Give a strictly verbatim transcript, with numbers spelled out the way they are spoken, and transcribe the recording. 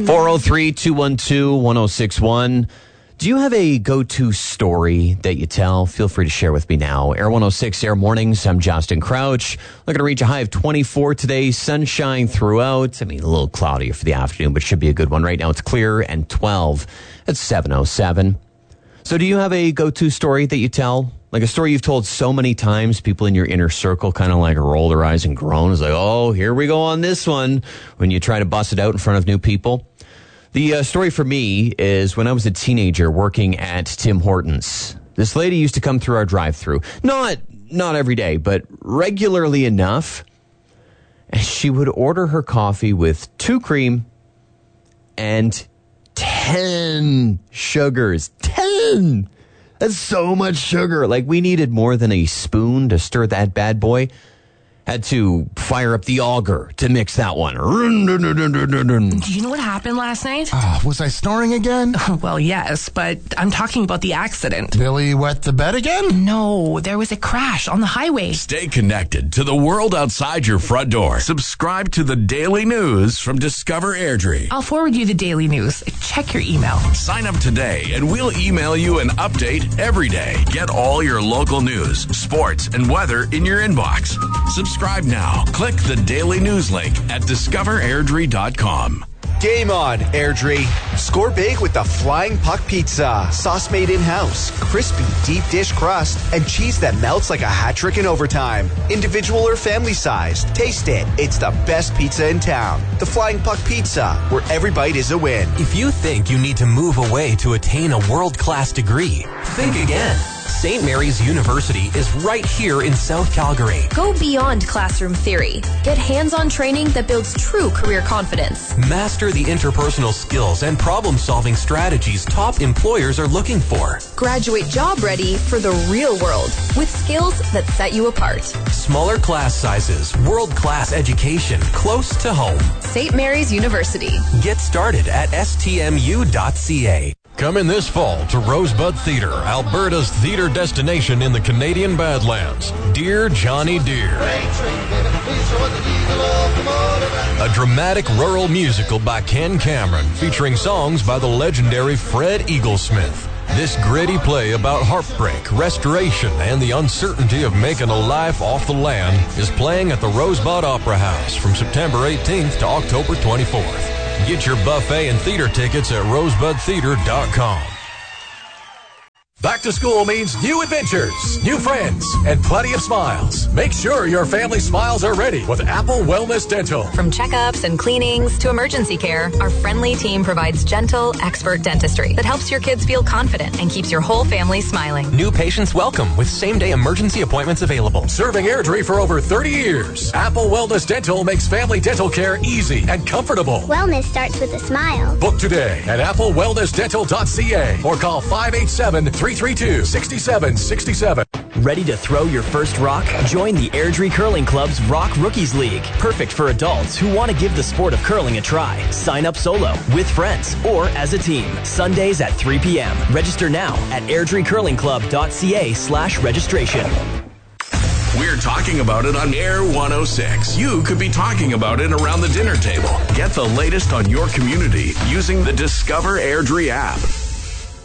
four oh three, two one two, one oh six one. Do you have a go-to story that you tell? Feel free to share with me now. Air one oh six, Air Mornings. I'm Justin Crouch. Looking to reach a high of twenty-four today. Sunshine throughout. I mean, a little cloudy for the afternoon, but should be a good one. Right now it's clear and twelve at seven oh seven. So do you have a go-to story that you tell? Like a story you've told so many times, people in your inner circle kind of like roll their eyes and groan. It's like, oh, here we go on this one. When you try to bust it out in front of new people. The uh, story for me is when I was a teenager working at Tim Hortons. This lady used to come through our drive-thru. Not not every day, but regularly enough. And she would order her coffee with two cream and ten sugars. Ten! That's so much sugar. Like, we needed more than a spoon to stir that bad boy. Had to fire up the auger to mix that one. Do you know what happened last night? Oh, was I snoring again? Well, yes, but I'm talking about the accident. Billy wet the bed again? No, there was a crash on the highway. Stay connected to the world outside your front door. Subscribe to the daily news from Discover Airdrie. I'll forward you the daily news. Check your email. Sign up today and we'll email you an update every day. Get all your local news, sports, and weather in your inbox. Subscribe Subscribe now. Click the daily news link at discover airdrie dot com. Game on, Airdrie. Score big with the Flying Puck Pizza. Sauce made in-house, crispy deep dish crust, and cheese that melts like a hat trick in overtime. Individual or family sized. Taste it. It's the best pizza in town. The Flying Puck Pizza, where every bite is a win. If you think you need to move away to attain a world-class degree, think again. Saint Mary's University is right here in South Calgary. Go beyond classroom theory. Get hands-on training that builds true career confidence. Master the interpersonal skills and problem-solving strategies top employers are looking for. Graduate job ready for the real world with skills that set you apart. Smaller class sizes, world-class education close to home. Saint Mary's University. Get started at s t m u dot c a. Coming this fall to Rosebud Theatre, Alberta's theatre destination in the Canadian Badlands. Dear Johnny Deere. A dramatic rural musical by Ken Cameron featuring songs by the legendary Fred Eaglesmith. This gritty play about heartbreak, restoration, and the uncertainty of making a life off the land is playing at the Rosebud Opera House from September eighteenth to October twenty-fourth. Get your buffet and theater tickets at rosebud theater dot com. Back to school means new adventures, new friends, and plenty of smiles. Make sure your family smiles are ready with Apple Wellness Dental. From checkups and cleanings to emergency care, our friendly team provides gentle, expert dentistry that helps your kids feel confident and keeps your whole family smiling. New patients welcome with same-day emergency appointments available. Serving Airdrie for over thirty years, Apple Wellness Dental makes family dental care easy and comfortable. Wellness starts with a smile. Book today at apple wellness dental dot c a or call five eight seven, three three two, six seven six seven. Ready to throw your first rock? Join the Airdrie Curling Club's Rock Rookies League. Perfect for adults who want to give the sport of curling a try. Sign up solo, with friends, or as a team. Sundays at three p.m. Register now at airdrie curling club dot c a slash registration. We're talking about it on Air one oh six. You could be talking about it around the dinner table. Get the latest on your community using the Discover Airdrie app.